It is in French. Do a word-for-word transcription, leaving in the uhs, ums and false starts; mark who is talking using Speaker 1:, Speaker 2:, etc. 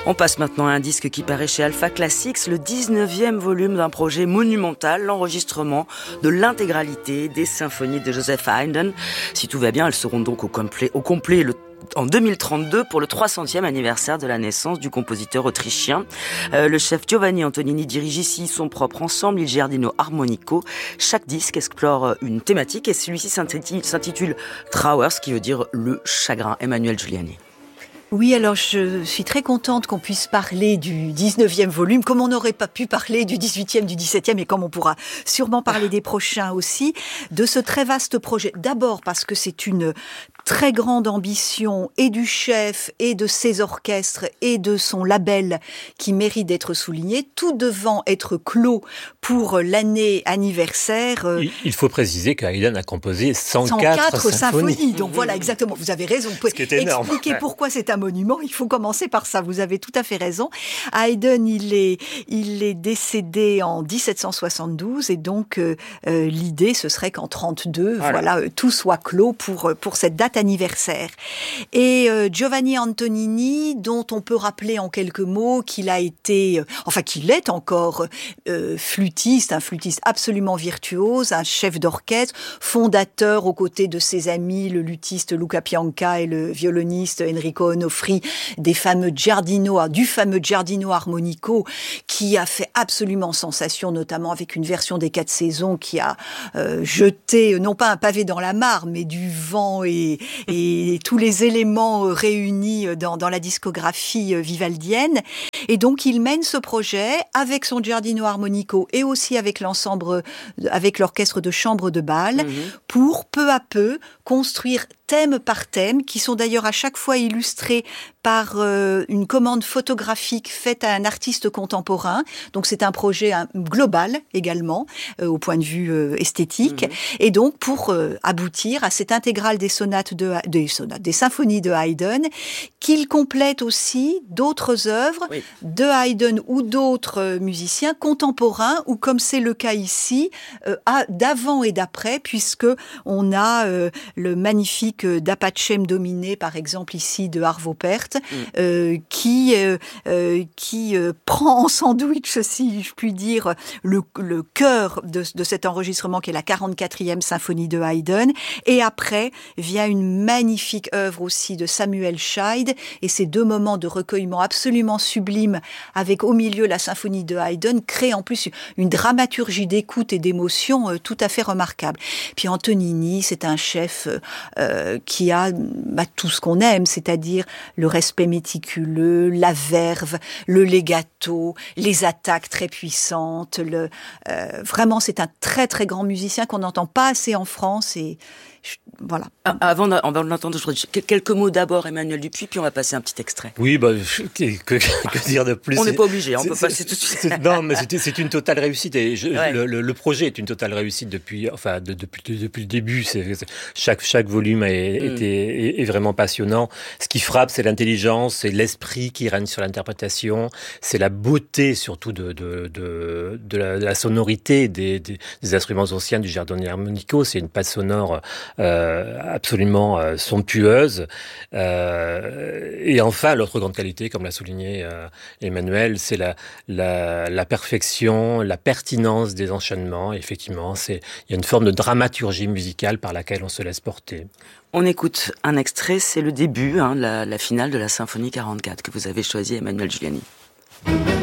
Speaker 1: On passe maintenant à un disque qui paraît chez Alpha Classics, le dix-neuvième volume d'un projet monumental, l'enregistrement de l'intégralité des symphonies de Joseph Haydn. Si tout va bien, elles seront donc au complet, au complet le en deux mille trente-deux pour le trois centième anniversaire de la naissance du compositeur autrichien. Euh, le chef Giovanni Antonini dirige ici son propre ensemble, Il Giardino Armonico. Chaque disque explore une thématique et celui-ci s'intitule Trauer, ce qui veut dire le chagrin. Emmanuelle Giuliani.
Speaker 2: Oui, alors je suis très contente qu'on puisse parler du dix-neuvième volume, comme on n'aurait pas pu parler du dix-huitième, du dix-septième, et comme on pourra sûrement parler des prochains aussi, de ce très vaste projet. D'abord parce que c'est une très grande ambition et du chef et de ses orchestres et de son label qui mérite d'être souligné, tout devant être clos pour l'année anniversaire.
Speaker 3: Il faut préciser qu'Haydn a composé cent quatre symphonies.
Speaker 2: symphonies. Donc voilà, exactement, vous avez raison. Vous pouvez expliquer pourquoi c'est un monument, il faut commencer par ça, vous avez tout à fait raison. Haydn, il est, il est décédé en dix-sept cent soixante-douze et donc euh, euh, l'idée ce serait qu'en trente-deux, voilà, voilà euh, tout soit clos pour, pour cette date anniversaire. Et euh, Giovanni Antonini, dont on peut rappeler en quelques mots qu'il a été, euh, enfin qu'il est encore euh, flûtiste, un flûtiste absolument virtuose, un chef d'orchestre, fondateur aux côtés de ses amis, le luthiste Luca Pianca et le violoniste Enrico Onofri, des fameux Giardino, du fameux Giardino Armonico, qui a fait absolument sensation, notamment avec une version des quatre saisons qui a euh, jeté, non pas un pavé dans la mare, mais du vent et, et tous les éléments réunis dans, dans la discographie vivaldienne. Et donc, il mène ce projet avec son Giardino Armonico et aussi avec l'ensemble, avec l'orchestre de chambre de Bâle, mmh. pour peu à peu construire thème par thème, qui sont d'ailleurs à chaque fois illustrés par euh, une commande photographique faite à un artiste contemporain. Donc c'est un projet un, global également, euh, au point de vue euh, esthétique. Mmh. Et donc pour euh, aboutir à cette intégrale des sonates de, des sonates, des symphonies de Haydn, qu'il complète aussi d'autres œuvres oui. de Haydn ou d'autres euh, musiciens contemporains, ou comme c'est le cas ici, euh, à, d'avant et d'après, puisque on a euh, le magnifique d'Apacem Domine, par exemple ici de Arvo Pärt, mm. euh, qui euh, euh, qui euh, prend en sandwich, si je puis dire, le, le cœur de, de cet enregistrement qui est la quarante-quatrième symphonie de Haydn. Et après vient une magnifique œuvre aussi de Samuel Scheid, et ces deux moments de recueillement absolument sublimes, avec au milieu la symphonie de Haydn, créent en plus une dramaturgie d'écoute et d'émotion euh, tout à fait remarquable. Puis Antonini, c'est un chef euh, qui a bah, tout ce qu'on aime, c'est-à-dire le respect méticuleux, la verve, le legato, les attaques très puissantes. Le, euh, vraiment, c'est un très très grand musicien qu'on n'entend pas assez en France et je, voilà.
Speaker 1: Avant de l'entendre, je voudrais quelques mots d'abord, Emmanuel Dupuis, puis on va passer un petit extrait.
Speaker 3: Oui, bah, que, que, que dire de plus?
Speaker 1: On n'est pas obligé, on peut passer tout de suite.
Speaker 3: Non, mais c'est, c'est une totale réussite. Et je, ouais. le, le, le projet est une totale réussite depuis, enfin, de, depuis, de, depuis le début. C'est, c'est, chaque, chaque volume est, mm. est, est, est vraiment passionnant. Ce qui frappe, c'est l'intelligence, c'est l'esprit qui règne sur l'interprétation, c'est la beauté surtout de, de, de, de, la, de la sonorité des, des, des instruments anciens du Giardino Armonico. C'est une patte sonore Euh, absolument euh, somptueuse. Euh, et enfin, l'autre grande qualité, comme l'a souligné euh, Emmanuel, c'est la, la, la perfection, la pertinence des enchaînements. Effectivement, c'est, il y a une forme de dramaturgie musicale par laquelle on se laisse porter.
Speaker 1: On écoute un extrait, c'est le début, hein, la, la finale de la symphonie quarante-quatre que vous avez choisi, Emmanuelle Giuliani.